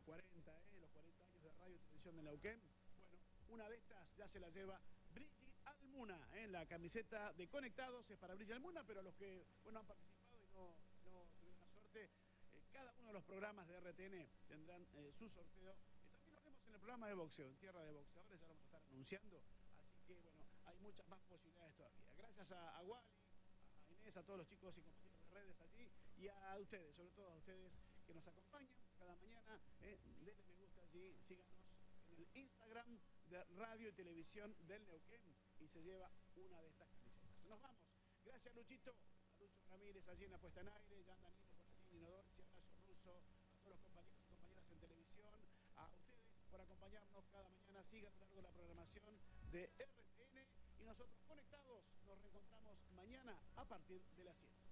40, los 40 años de radio y televisión de Neuquén. Bueno, una de estas ya se la lleva Brigitte Almuna, la camiseta de Conectados es para Brigitte Almuna, pero los que bueno, han participado y no tuvieron la suerte, cada uno de los programas de RTN tendrán su sorteo. También lo haremos en el programa de boxeo, en Tierra de Boxeadores, ya lo vamos a estar anunciando, así que bueno, hay muchas más posibilidades todavía. Gracias a Wally, a Inés, a todos los chicos y compañeros de redes allí y a ustedes, sobre todo a ustedes que nos acompañan cada mañana. Denle me gusta allí, síganos en el Instagram de Radio y Televisión del Neuquén y se lleva una de estas camisetas. Nos vamos. Gracias, Luchito, a Lucho Ramírez allí en la puesta en aire, Jan Danilo por allí, Nino Dorchi, abrazo ruso, a todos los compañeros y compañeras en televisión, a ustedes por acompañarnos cada mañana. Sigan a lo largo de la programación de RTN y nosotros Conectados nos reencontramos mañana a partir de las 7.